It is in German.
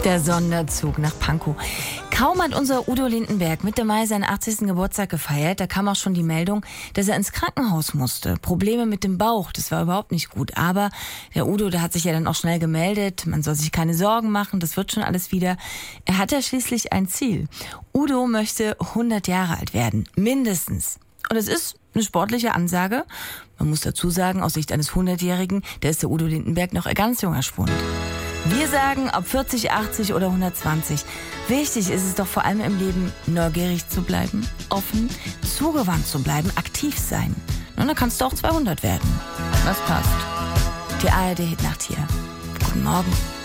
Der Sonderzug nach Pankow. Kaum hat unser Udo Lindenberg Mitte Mai seinen 80. Geburtstag gefeiert, da kam auch schon die Meldung, dass er ins Krankenhaus musste. Probleme mit dem Bauch, das war überhaupt nicht gut. Aber der Udo, der hat sich ja dann auch schnell gemeldet. Man soll sich keine Sorgen machen, das wird schon alles wieder. Er hat ja schließlich ein Ziel. Udo möchte 100 Jahre alt werden, mindestens. Und es ist eine sportliche Ansage. Man muss dazu sagen, aus Sicht eines 100-Jährigen, da ist der Udo Lindenberg noch ein ganz junger Spund. Wir sagen, ob 40, 80 oder 120. Wichtig ist es doch vor allem im Leben, neugierig zu bleiben, offen, zugewandt zu bleiben, aktiv sein. Und dann kannst du auch 200 werden. Das passt. Die ARD Hitnacht hier. Guten Morgen.